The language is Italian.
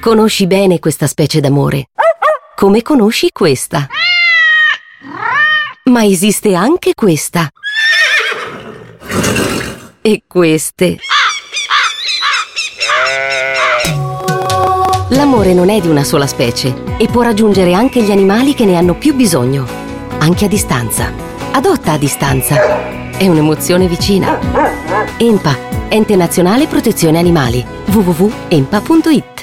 Conosci bene questa specie d'amore, come conosci questa. Ma esiste anche questa. E queste. L'amore non è di una sola specie e può raggiungere anche gli animali che ne hanno più bisogno, anche a distanza. Adotta a distanza. È un'emozione vicina. ENPA, Ente Nazionale Protezione Animali. www.enpa.it